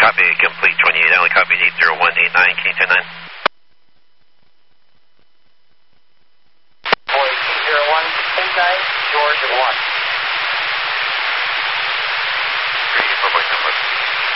Copy, complete 28 Allen, copy 80189, King 109.